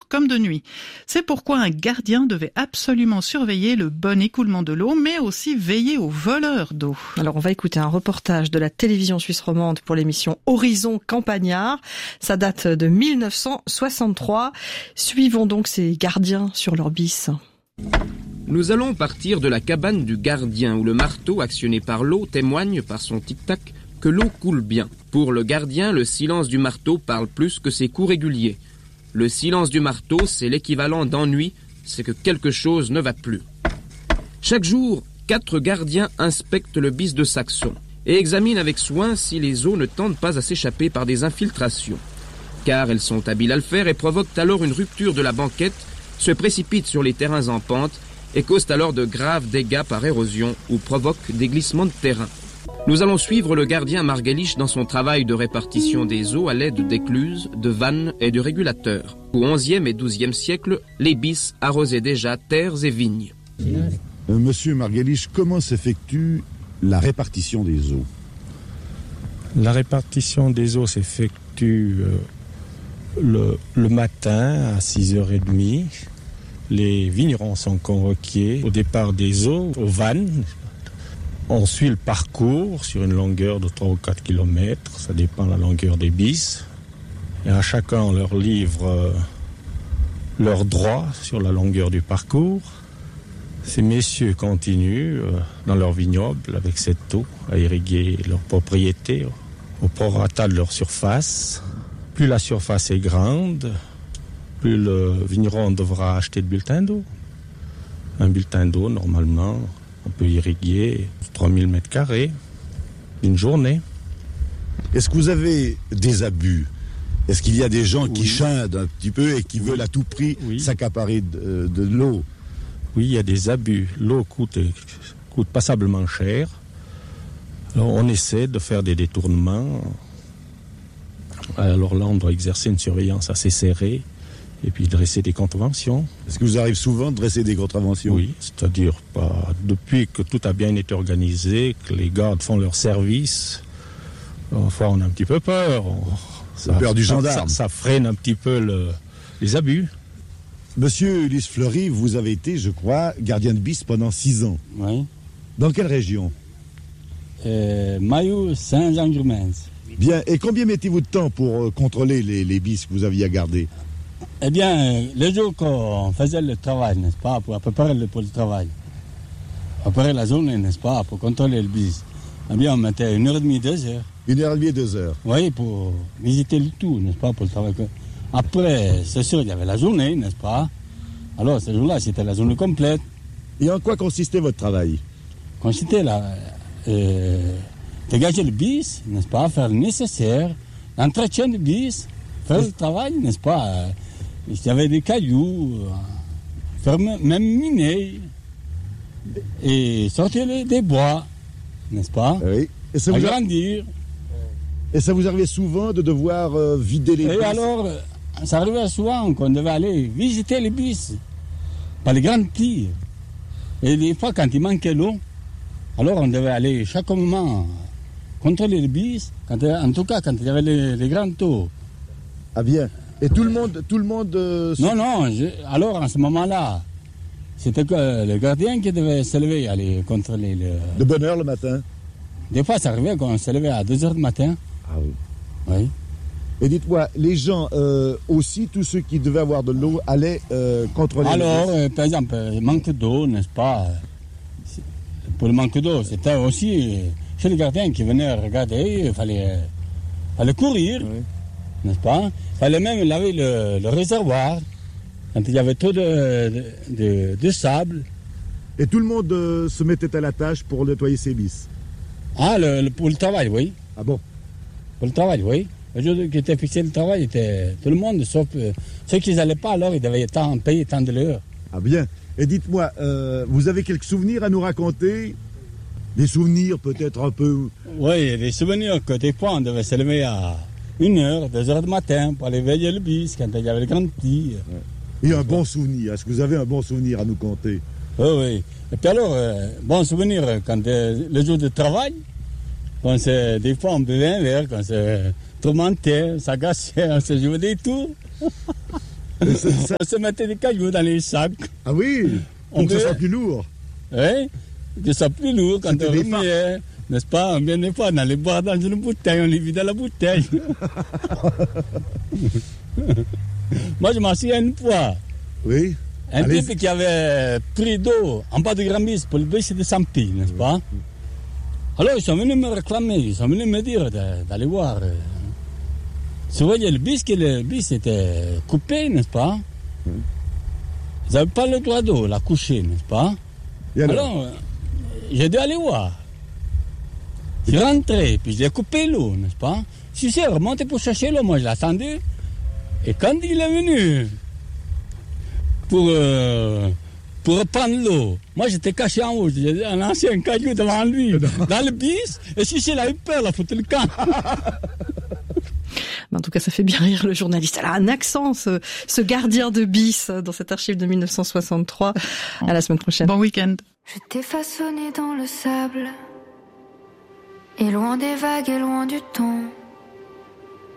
comme de nuit. C'est pourquoi un gardien devait absolument surveiller le bon écoulement de l'eau, mais aussi veiller aux voleurs d'eau. Alors on va écouter un reportage de la télévision suisse romande pour l'émission Horizon Campagnard. Ça date de 1963. Suivons donc ces gardiens sur leur bis. Nous allons partir de la cabane du gardien où le marteau actionné par l'eau témoigne par son tic-tac que l'eau coule bien. Pour le gardien, le silence du marteau parle plus que ses coups réguliers. Le silence du marteau, c'est l'équivalent d'ennui, c'est que quelque chose ne va plus. Chaque jour, 4 gardiens inspectent le bis de Saxon et examinent avec soin si les eaux ne tendent pas à s'échapper par des infiltrations. Car elles sont habiles à le faire et provoquent alors une rupture de la banquette, se précipitent sur les terrains en pente et causent alors de graves dégâts par érosion ou provoquent des glissements de terrain. Nous allons suivre le gardien Margelich dans son travail de répartition des eaux à l'aide d'écluses, de vannes et de régulateurs. Au XIe et XIIe siècle, les bis arrosaient déjà terres et vignes. Monsieur Margelich, comment s'effectue la répartition des eaux? La répartition des eaux s'effectue le matin à 6h30. Les vignerons sont convoqués au départ des eaux, aux vannes. On suit le parcours sur une longueur de 3 ou 4 km, ça dépend de la longueur des bis. Et à chacun, on leur livre leurs droits sur la longueur du parcours. Ces messieurs continuent dans leur vignoble avec cette eau à irriguer leur propriété au prorata de leur surface. Plus la surface est grande, plus le vigneron devra acheter de bulletins d'eau. Un bulletin d'eau, normalement, on peut irriguer 3000 m² d'une journée. Est-ce que vous avez des abus? Est-ce qu'il y a des gens qui chindent un petit peu et qui veulent à tout prix s'accaparer de l'eau? Oui, il y a des abus. L'eau coûte passablement cher. Alors, on essaie de faire des détournements. Alors là, on doit exercer une surveillance assez serrée et puis dresser des contraventions. Est-ce que vous arrive souvent de dresser des contraventions? Oui, c'est-à-dire depuis que tout a bien été organisé, que les gardes font leur service, enfin on a un petit peu peur. Peur du gendarme. Ça freine un petit peu les abus. Monsieur Ulysse Fleury, vous avez été, je crois, gardien de bis pendant 6 ans. Oui. Dans quelle région? Maillot, Saint-Jean-Germain. Bien, et combien mettez-vous de temps pour contrôler les bis que vous aviez à garder? Eh bien, les jours qu'on faisait le travail, n'est-ce pas, pour préparer pour le travail, après la journée, n'est-ce pas, pour contrôler le bis, eh bien, on mettait 1h30, 2 heures. 1h30, 2 heures. Oui, pour visiter le tout, n'est-ce pas, pour le travail. Après, c'est sûr, il y avait la journée, n'est-ce pas? Alors, ce jour-là, c'était la journée complète. Et en quoi consistait votre travail? Consistait dégager le bis, n'est-ce pas, faire le nécessaire, l'entretien du bis, faire le travail, n'est-ce pas? Il y avait des cailloux, faire même miner, et sortir des bois, n'est-ce pas? Oui. Et ça agrandir. Et ça vous arrivait souvent de devoir vider les bis? Et alors, ça arrivait souvent qu'on devait aller visiter les bis, par les grandes tirs. Et des fois, quand il manquait l'eau, alors on devait aller chaque moment contrôler les bis, en tout cas quand il y avait les grands taux. Ah bien. Et tout le monde. Non. Alors en ce moment-là, c'était que le gardien qui devait se lever, aller contrôler De bonne heure le matin? Des fois, ça arrivait qu'on se levait à 2h du matin. Ah oui. Oui. Et dites-moi, les gens aussi, tous ceux qui devaient avoir de l'eau, allaient contrôler. Alors, par exemple, le manque d'eau, n'est-ce pas? Pour le manque d'eau, c'était aussi chez les gardiens qui venaient regarder, il fallait courir, n'est-ce pas? Il fallait même laver le réservoir quand il y avait trop de sable. Et tout le monde se mettait à la tâche pour nettoyer ses bis? Ah, pour le travail, oui. Ah bon? Pour le travail, oui. Le jour qui était fixé le travail, était tout le monde, sauf ceux qui n'allaient pas, alors ils devaient payer tant de l'heure. Ah bien. Et dites-moi, vous avez quelques souvenirs à nous raconter? Des souvenirs peut-être un peu... Oui, des souvenirs que des fois on devait se lever à 1h, 2h du matin pour aller veiller le bis quand il y avait le grand petit. Et un bon souvenir, est-ce que vous avez un bon souvenir à nous conter? Oui. Et puis alors, bon souvenir quand le jour de travail, quand des fois on buvait un verre, quand c'est tourmenté, s'agaçait, on se jouait des tours. Et ça... On se mettait des cailloux dans les sacs. Ah oui, pour que ce soit plus lourd. Oui, que ça soit plus lourd quand on remuait, n'est-ce pas? Bien des fois, on allait boire dans une bouteille, on les vide dans la bouteille. Moi, je m'en souviens une fois. Oui. Un type qui avait pris d'eau en bas de Grambis pour le baisser de Sampi, n'est-ce pas? Alors, ils sont venus me réclamer, ils sont venus me dire d'aller voir. Vous voyez, le bis était coupé, n'est-ce pas? Ils n'avaient pas le droit d'eau, la coucher, n'est-ce pas? Alors, j'ai dû aller voir. Je suis rentré, puis j'ai coupé l'eau, n'est-ce pas? Je suis remonté pour chercher l'eau, moi je l'ai attendu. Et quand il est venu pour reprendre l'eau, moi j'étais caché en haut, j'ai un ancien caillou devant lui, dans le bis, et si il a eu peur, il a foutu le camp. En tout cas, ça fait bien rire le journaliste. Elle a un accent, ce gardien de bis, dans cette archive de 1963. À la semaine prochaine. Bon week-end. Je t'ai façonné dans le sable, et loin des vagues et loin du temps.